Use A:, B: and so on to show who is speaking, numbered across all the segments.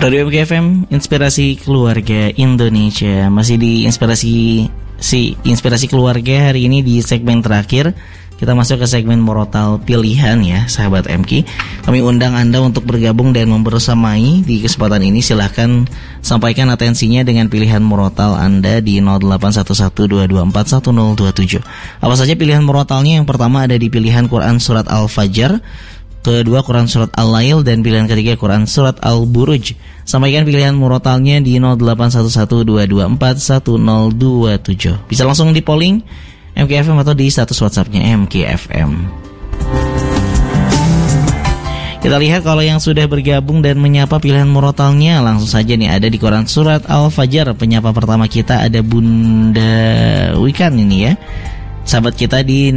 A: Radio MKFM, Inspirasi Keluarga Indonesia. Masih di Inspirasi Keluarga hari ini di segmen terakhir. Kita masuk ke segmen Murotal Pilihan ya, sahabat MK. Kami undang Anda untuk bergabung dan membersamai di kesempatan ini. Silahkan sampaikan atensinya dengan pilihan murotal Anda di 081122411027. Apa saja pilihan murotalnya? Yang pertama ada di pilihan Quran Surat Al-Fajr, kedua Quran Surat Al-Lail, dan pilihan ketiga Quran Surat Al-Buruj. Sampaikan pilihan murotalnya di 081122411027. Bisa langsung di polling MKFM atau di status WhatsApp-nya MKFM. Kita lihat kalau yang sudah bergabung dan menyapa pilihan murotalnya, langsung saja nih ada di Quran Surat Al-Fajr. Penyapa pertama kita ada Bunda Wikan ini ya. Sahabat kita di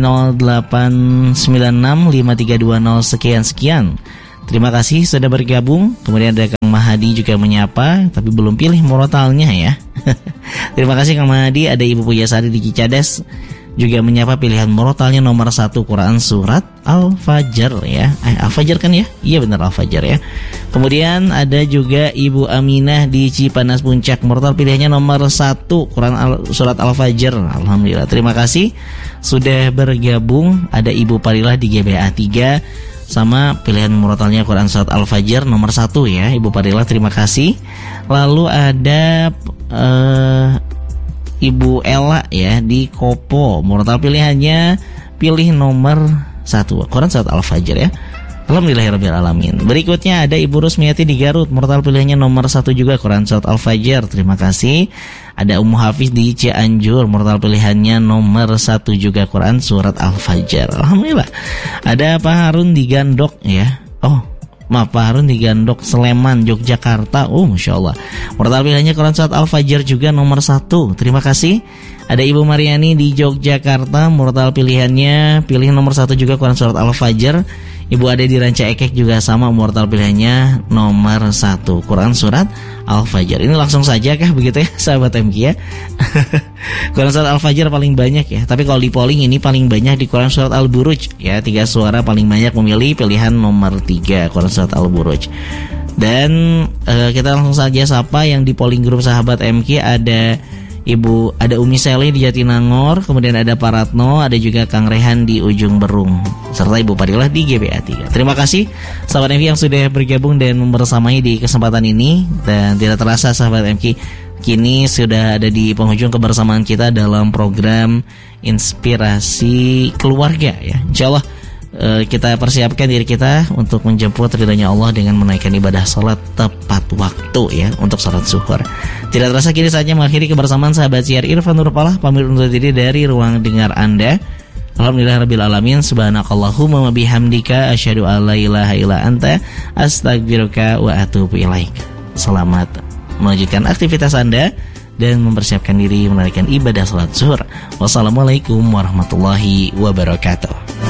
A: 08965320 sekian. Terima kasih sudah bergabung. Kemudian ada Kang Mahadi juga menyapa, tapi belum pilih murotalnya ya. Terima kasih Kang Mahadi. Ada Ibu Pujasari di Cicadas juga menyapa pilihan murotalnya nomor 1 Quran Surat Al-Fajr ya. Al-Fajr kan ya? Iya benar Al-Fajr ya. Kemudian ada juga Ibu Aminah di Cipanas Puncak, murotal pilihannya nomor 1 Quran Surat Al-Fajr. Alhamdulillah, terima kasih sudah bergabung. Ada Ibu Parilah di GBA 3 sama pilihan murotalnya Quran Surat Al-Fajr nomor 1 ya. Ibu Parilah, terima kasih. Lalu ada Ibu Ella ya di Kopo, murotal pilihannya pilih nomor 1 Quran Surat Al-Fajr ya. Alhamdulillahirrabbilalamin. Berikutnya ada Ibu Rusmiati di Garut, murotal pilihannya nomor 1 juga Quran Surat Al-Fajr. Terima kasih. Ada Ummu Hafiz di Cianjur, murotal pilihannya nomor 1 juga Quran Surat Al-Fajr. Alhamdulillah. Ada Pak Harun di Gandok ya. Pak Harun di Gandok, Sleman, Yogyakarta. Masya Allah. Murotal pilihannya Quran Surat Al-Fajr juga nomor 1. Terima kasih. Ada Ibu Mariani di Yogyakarta, murotal pilihannya pilih nomor 1 juga Quran Surat Al-Fajr. Ibu Ade di Ranca Ekek juga sama, murotal pilihannya nomor 1 Quran Surat Al-Fajr. Ini langsung saja kah begitu ya sahabat MK ya. Quran Surat Al-Fajr paling banyak ya. Tapi kalau di polling ini paling banyak di Quran Surat Al-Buruj ya. 3 suara paling banyak memilih pilihan nomor 3 Quran Surat Al-Buruj. Dan kita langsung saja sapa yang di polling grup sahabat MK. Ada Umi Seli di Jatinangor, kemudian ada Pak Ratno, ada juga Kang Rehan di Ujung Berung, serta Ibu Parilah di GBA 3. Terima kasih sahabat MK yang sudah bergabung dan membersamai di kesempatan ini. Dan tidak terasa sahabat MK, kini sudah ada di penghujung kebersamaan kita dalam program Inspirasi Keluarga ya. Insyaallah kita persiapkan diri kita untuk menjemput ridhanya Allah dengan menaikkan ibadah salat tepat waktu ya, untuk salat zuhur. Tidak terasa kini saatnya mengakhiri kebersamaan sahabat siar Irfan Nurpalah, pamit undur diri dari ruang dengar Anda. Alhamdulillahirrabbilalamin. Subhanakallahumma wa bihamdika asyhadu an la ilaha illa anta astaghfiruka wa atubu ilaik. Selamat melanjutkan aktivitas Anda dan mempersiapkan diri menunaikan ibadah salat zuhur. Wassalamualaikum warahmatullahi wabarakatuh.